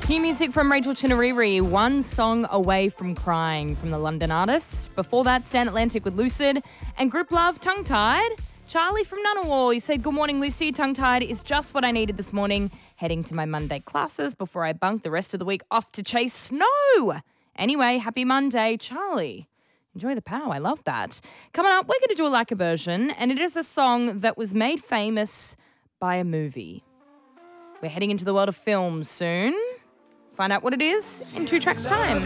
New music from Rachel Chinariri, One Song Away from Crying from the London artist. Before that, Stan Atlantic with Lucid and Group Love, Tongue Tied. Charlie from Ngunnawal, you said, good morning, Lucy. Tongue Tied is just what I needed this morning, heading to my Monday classes before I bunk the rest of the week off to chase snow. Anyway, happy Monday, Charlie. Enjoy the pow. I love that. Coming up, we're going to do a like a version, and it is a song that was made famous by a movie. We're heading into the world of films soon. Find out what it is in 2 tracks' time.